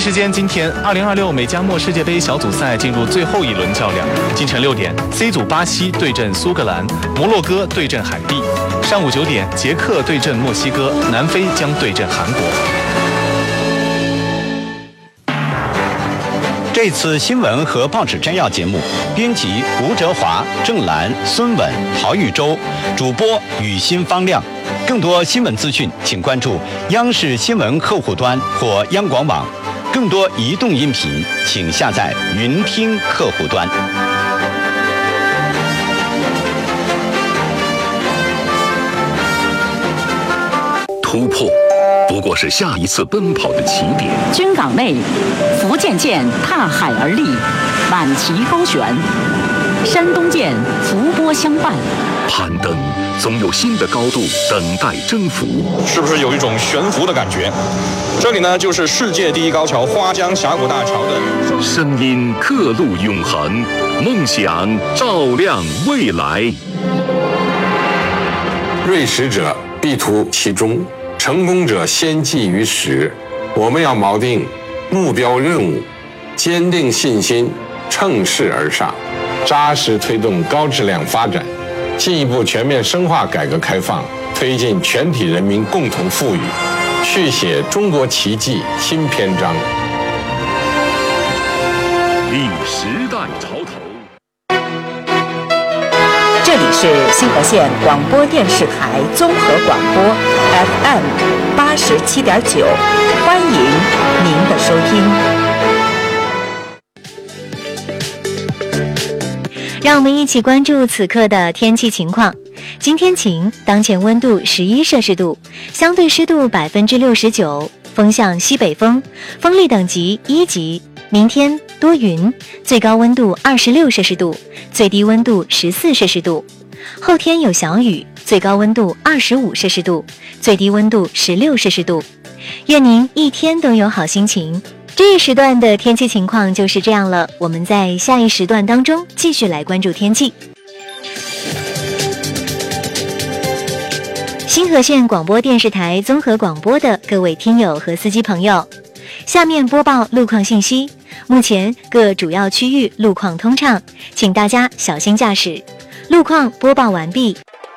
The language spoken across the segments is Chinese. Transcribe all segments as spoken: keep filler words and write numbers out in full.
时间今天二零二六美加墨世界杯小组赛进入最后一轮较量。清晨六点 ，C 组巴西对阵苏格兰，摩洛哥对阵海地；上午九点，捷克对阵墨西哥，南非将对阵韩国。 这次新闻和报纸摘要节目，编辑吴哲华、郑兰、孙稳、陶玉洲，主播雨欣方亮。更多新闻资讯，请关注央视新闻客户端或央广网。更多移动音频，请下载云听客户端。 突破不过是下一次奔跑的起点。 军港内，福建舰踏海而立，满旗高悬；山东舰伏波相伴。 攀登总有新的高度等待征服， 是不是有一种悬浮的感觉？这里呢，就是世界第一高桥花江峡谷大桥的声音，刻录永恒，梦想照亮未来。 锐识者必图其中，成功者先记于始。我们要锚定目标任务，坚定信心，乘势而上，扎实推动高质量发展，进一步全面深化改革开放，推进全体人民共同富裕，续写中国奇迹新篇章。 历时代潮头。 这里是新河县广播电视台综合广播 F M 八十七点九，欢迎您的收听。 让我们一起关注此刻的天气情况。今天晴，当前温度十一摄氏度，相对湿度百分之六十九，风向西北风，风力等级一级。明天多云，最高温度二十六摄氏度，最低温度十四摄氏度。后天有小雨，最高温度二十五摄氏度，最低温度十六摄氏度。愿您一天都有好心情。这一时段的天气情况就是这样了，我们在下一时段当中继续来关注天气。新河县广播电视台综合广播的各位听友和司机朋友，下面播报路况信息。目前各主要区域路况通畅，请大家小心驾驶。路况播报完毕。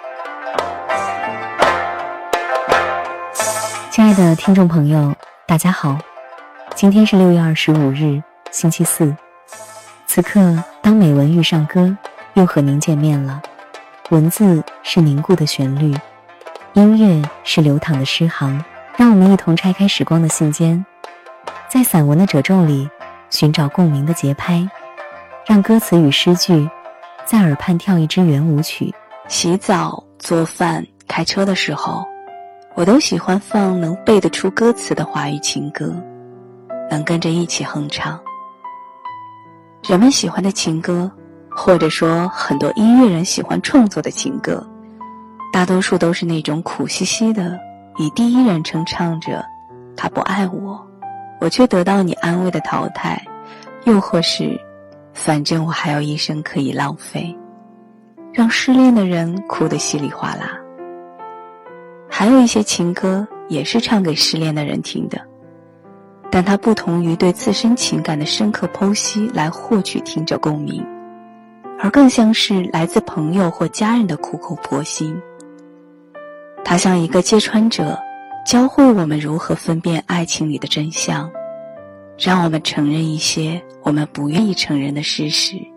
亲爱的听众朋友，大家好，今天是六月二十五日，星期四。此刻，当美文遇上歌，又和您见面了。文字是凝固的旋律，音乐是流淌的诗行，让我们一同拆开时光的信笺，在散文的褶皱里寻找共鸣的节拍，让歌词与诗句在耳畔跳一支圆舞曲。 洗澡、做饭、开车的时候，我都喜欢放能背得出歌词的华语情歌，能跟着一起哼唱。人们喜欢的情歌，或者说很多音乐人喜欢创作的情歌，大多数都是那种苦兮兮的，以第一人称唱着他不爱我，我却得到你安慰的淘汰，又或是反正我还有一生可以浪费，让失恋的人哭得稀里哗啦。还有一些情歌也是唱给失恋的人听的，但它不同于对自身情感的深刻剖析来获取听者共鸣，而更像是来自朋友或家人的苦口婆心。它像一个揭穿者，教会我们如何分辨爱情里的真相，让我们承认一些我们不愿意承认的事实。